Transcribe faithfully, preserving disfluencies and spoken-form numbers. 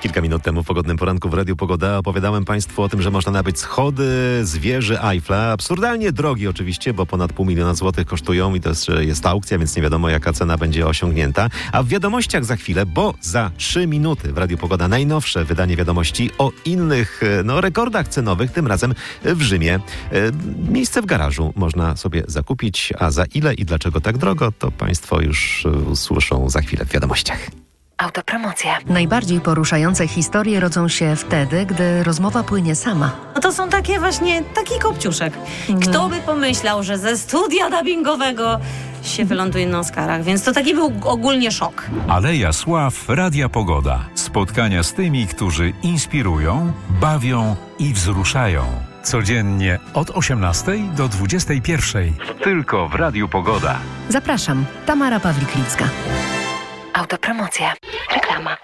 Kilka minut temu w Pogodnym Poranku w Radiu Pogoda opowiadałem Państwu o tym, że można nabyć schody z wieży Eiffla. Absurdalnie drogi oczywiście, bo ponad pół miliona złotych kosztują i to jest, jest aukcja, więc nie wiadomo jaka cena będzie osiągnięta. A w wiadomościach za chwilę, bo za trzy minuty w Radiu Pogoda najnowsze wydanie wiadomości o innych no, rekordach cenowych, tym razem w Rzymie. Miejsce w garażu można sobie zakupić, a za ile i dlaczego tak drogo, to Państwo już usłyszą za chwilę w wiadomościach. Autopromocja. Najbardziej poruszające historie rodzą się wtedy, gdy rozmowa płynie sama. No to są takie właśnie, taki kopciuszek. Kto by pomyślał, że ze studia dubbingowego się wyląduje na Oscarach, więc to taki był ogólnie szok. Aleja Sław, Radia Pogoda. Spotkania z tymi, którzy inspirują, bawią i wzruszają. Codziennie od osiemnastej do dwudziestej pierwszej. Tylko w Radiu Pogoda. Zapraszam, Tamara Pawlik-Licka. Autopromocja. Reklama.